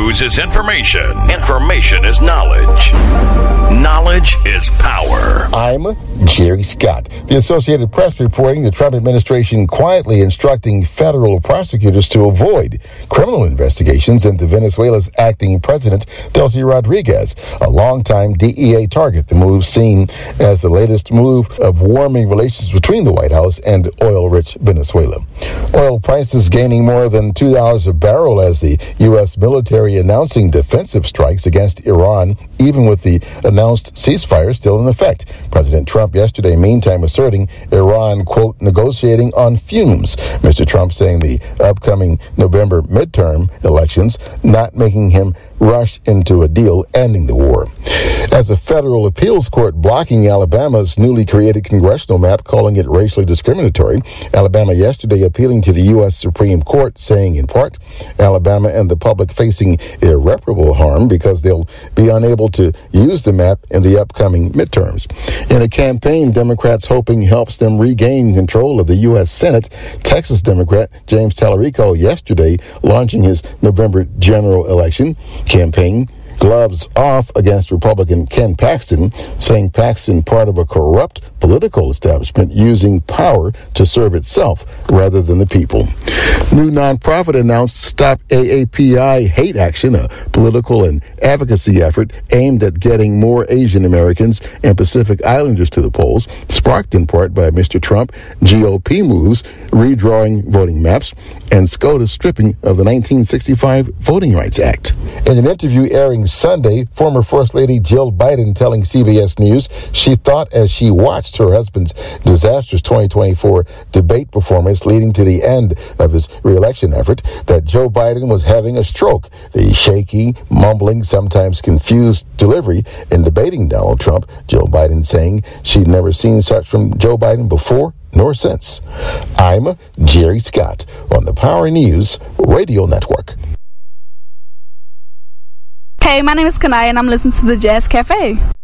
News is information. Information is knowledge. Knowledge is power. I'm Jerry Scott. The Associated Press reporting the Trump administration quietly instructing federal prosecutors to avoid criminal investigations into Venezuela's acting president, Delcy Rodriguez, a longtime DEA target. The move seen as the latest move of warming relations between the White House and oil-rich Venezuela. Oil prices gaining more than $2 a barrel as the U.S. military announcing defensive strikes against Iran, even with the announced ceasefire still in effect. President Trump yesterday, meantime, asserting Iran, quote, negotiating on fumes. Mr. Trump saying the upcoming November midterm elections not making him rush into a deal ending the war. As a federal appeals court blocking Alabama's newly created congressional map, calling it racially discriminatory, Alabama yesterday appealing to the U.S. Supreme Court, saying in part, Alabama and the public facing irreparable harm because they'll be unable to use the map in the upcoming midterms. In a campaign Democrats hoping helps them regain control of the U.S. Senate, Texas Democrat James Tallarico yesterday launching his November general election campaign gloves off against Republican Ken Paxton, saying Paxton part of a corrupt political establishment using power to serve itself rather than the people. New nonprofit announced Stop AAPI Hate Action, a political and advocacy effort aimed at getting more Asian Americans and Pacific Islanders to the polls, sparked in part by Mr. Trump GOP moves, redrawing voting maps, and SCOTUS stripping of the 1965 Voting Rights Act. In an interview airing Sunday, former First Lady Jill Biden telling CBS News she thought as she watched her husband's disastrous 2024 debate performance leading to the end of his re-election effort that Joe Biden was having a stroke. The shaky, mumbling, sometimes confused delivery in debating Donald Trump, Joe Biden saying she'd never seen such from Joe Biden before nor since. I'm Jerry Scott on the Power News Radio Network. Hey, my name is Kanai and I'm listening to the Jazz Cafe.